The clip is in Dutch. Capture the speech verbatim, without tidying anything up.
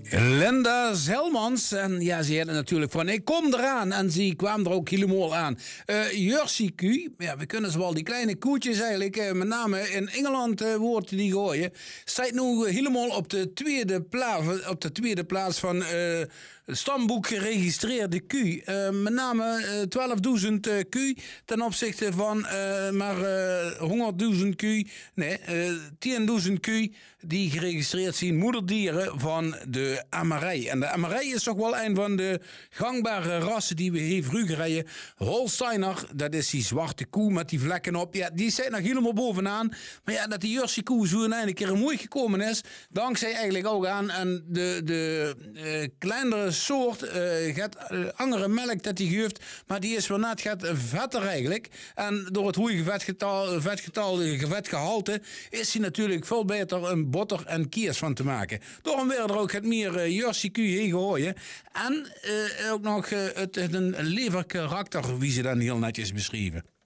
Linda Zelmans. En ja, ze hadden natuurlijk van, ik kom eraan. En ze kwam er ook helemaal aan. Uh, Jersey koe, ja, we kunnen ze wel die kleine koetjes eigenlijk, uh, met name in Engeland uh, wordt die gooien. Staat nu helemaal op de tweede plaats, op de tweede plaats van uh, stamboek geregistreerde koe. Uh, met name uh, twaalfduizend uh, koe ten opzichte van uh, maar uh, honderdduizend koe. Nee, uh, tienduizend koe die geregistreerd zijn moederdieren van de Amarij. En de Amarij is toch wel een van de gangbare rassen die we hier vroeger rijden. Holsteiner, dat is die zwarte koe met die vlekken op. Ja, die zit nog helemaal bovenaan. Maar ja, dat die Jersey koe zo in een keer mooi gekomen is, dankzij eigenlijk ook aan en de, de uh, kleinere soort, uh, gaat uh, andere melk dat die geeft, maar die is wel net gaat vetter eigenlijk. En door het goede vetgetal, vetgetal, vetgehalte, is hij natuurlijk veel beter een botter en kiers van te maken. Daarom weer er ook het meer uh, Jersey koe heen gooien. En uh, ook nog uh, het, het een leverkarakter, wie ze dan heel netjes beschrijven.